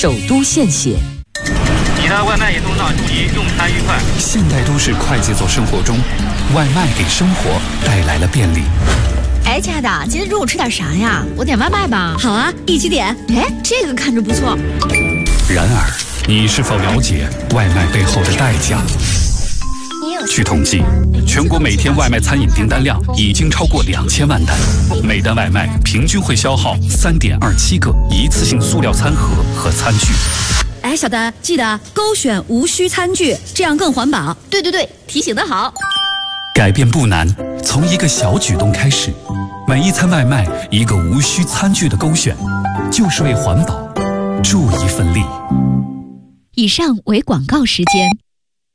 首都献血。 你的外卖已送到，祝你用餐愉快。 现代都市快节奏生活中，外卖给生活带来了便利。 哎，亲爱的，今天中午吃点啥呀？我点外卖吧。 好啊，一起点。 哎，这个看着不错。 然而，你是否了解外卖背后的代价？据统计，全国每天外卖餐饮订单量已经超过2000万单，每单外卖平均会消耗3.27个一次性塑料餐盒和餐具。 哎，小丹，记得勾选无需餐具，这样更环保。 对，提醒得好。 改变不难，从一个小举动开始，每一餐外卖一个无需餐具的勾选，就是为环保助一份力。 以上为广告时间。